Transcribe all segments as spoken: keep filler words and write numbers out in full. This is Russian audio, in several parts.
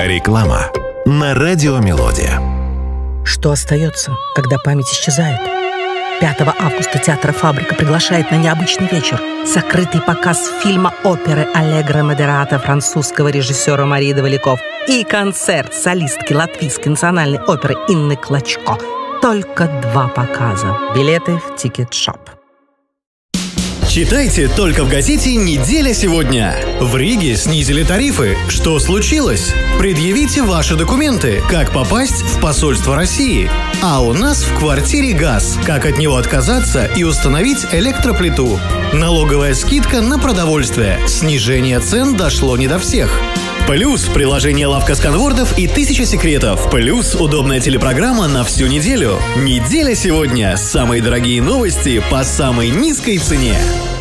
Реклама на радио «Мелодия». Что остается, когда память исчезает? пятого августа театр «Фабрика» приглашает на необычный вечер. Закрытый показ фильма оперы «Аллегро модерато» французского режиссера Марии Доваляков и концерт солистки Латвийской национальной оперы Инны Клочко. Только два показа. Билеты в Тикет-шоп. Читайте только в газете «Неделя сегодня». В Риге снизили тарифы. Что случилось? Предъявите ваши документы. Как попасть в посольство России? А у нас в квартире газ. Как от него отказаться и установить электроплиту? Налоговая скидка на продовольствие. Снижение цен дошло не до всех. Плюс приложение «Лавка сканвордов» и «Тысяча секретов». Плюс удобная телепрограмма на всю неделю. Неделя сегодня. Самые дорогие новости по самой низкой цене.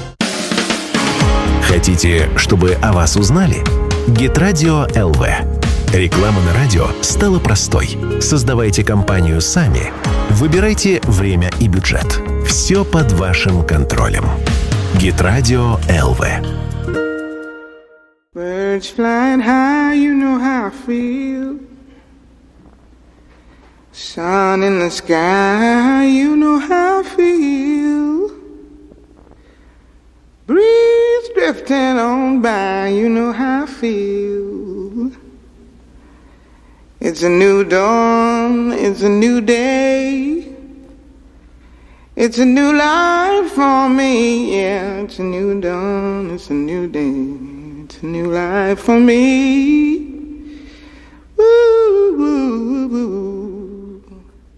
Хотите, чтобы о вас узнали? Геtradio точка эл ви. Реклама на радио стала простой. Создавайте компанию сами. Выбирайте время и бюджет. Все под вашим контролем. Геtradio точка эл ви. Birds flying high, you know how I feel. Sun in the sky, you know how I feel. Breeze drifting on by, you know how I feel. It's a new dawn, it's a new day. It's a new life for me, yeah. It's a new dawn, it's a new day. It's a new life for me. Woo, woo, woo, woo.